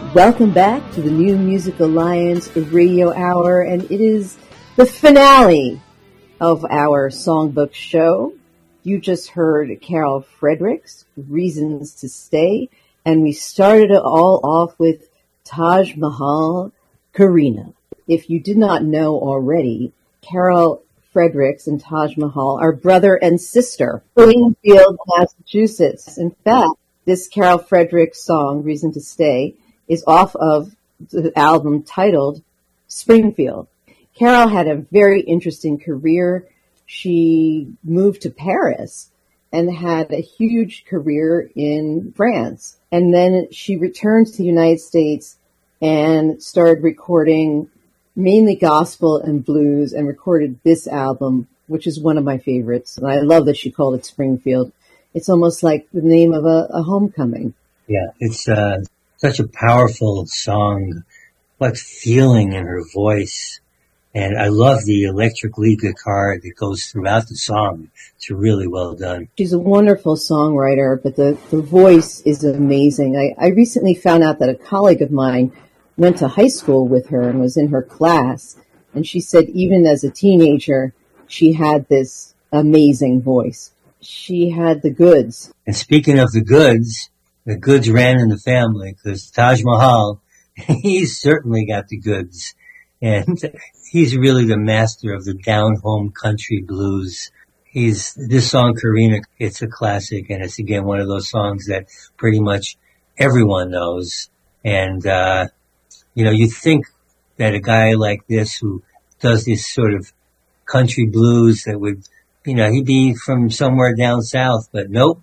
Welcome back to the New Music Alliance Radio Hour, and it is the finale of our songbook show. You just heard Carol Fredericks, Reasons to Stay, and we started it all off with Taj Mahal, Karina. If you did not know already, Carol Fredericks and Taj Mahal are brother and sister, Springfield, Massachusetts. In fact, this Carol Fredericks song, Reason to Stay, is off of the album titled Springfield. Carol had a very interesting career. She moved to Paris and had a huge career in France. And then she returned to the United States and started recording mainly gospel and blues and recorded this album, which is one of my favorites. And I love that she called it Springfield. It's almost like the name of a homecoming. Yeah, it's such a powerful song, what feeling in her voice. And I love the electric lead guitar that goes throughout the song. It's really well done. She's a wonderful songwriter, but the voice is amazing. I recently found out that a colleague of mine went to high school with her and was in her class. And she said even as a teenager, she had this amazing voice. She had the goods. And speaking of the goods ran in the family, because Taj Mahal, he's certainly got the goods. And he's really the master of the down-home country blues. This song, Karina, it's a classic, and it's again one of those songs that pretty much everyone knows. And, you think that a guy like this who does this sort of country blues that would, he'd be from somewhere down south, but nope.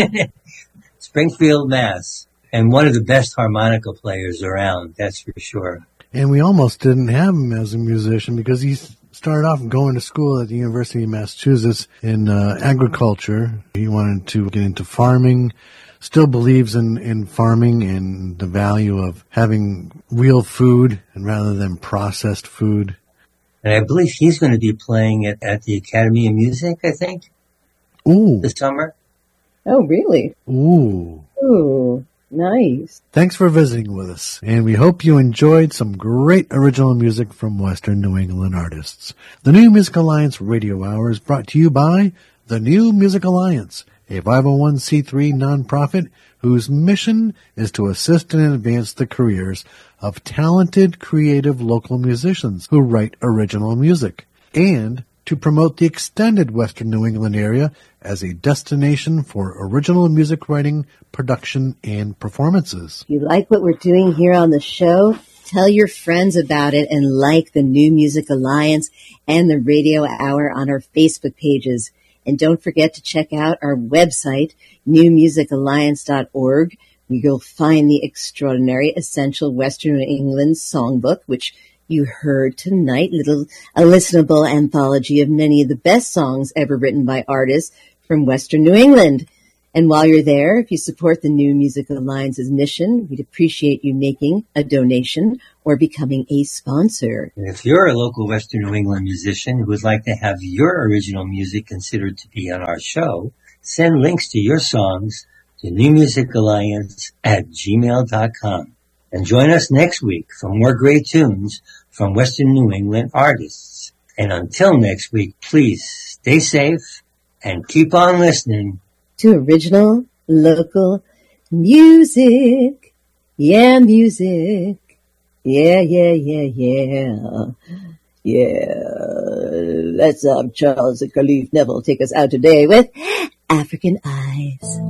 Springfield, Mass. And one of the best harmonica players around, that's for sure. And we almost didn't have him as a musician because he started off going to school at the University of Massachusetts in agriculture. He wanted to get into farming, still believes in farming and the value of having real food and rather than processed food. And I believe he's going to be playing at the Academy of Music, I think. Ooh. This summer. Oh, really? Ooh. Ooh, nice. Thanks for visiting with us, and we hope you enjoyed some great original music from Western New England artists. The New Music Alliance Radio Hour is brought to you by the New Music Alliance, a 501c3 nonprofit whose mission is to assist and advance the careers of talented, creative local musicians who write original music, and to promote the extended Western New England area as a destination for original music writing, production, and performances. If you like what we're doing here on the show, tell your friends about it and like the New Music Alliance and the Radio Hour on our Facebook pages. And don't forget to check out our website, newmusicalliance.org, where you'll find the extraordinary Essential Western New England Songbook, which you heard tonight, a listenable anthology of many of the best songs ever written by artists from Western New England. And while you're there, if you support the New Music Alliance's mission, we'd appreciate you making a donation or becoming a sponsor. And if you're a local Western New England musician who would like to have your original music considered to be on our show, send links to your songs to newmusicalliance@gmail.com. And join us next week for more great tunes from Western New England artists. And until next week, please stay safe and keep on listening to original local music. Yeah, music. Yeah, yeah, yeah, yeah. Yeah. Let's have Charles and Khalif Neville take us out today with African Eyes.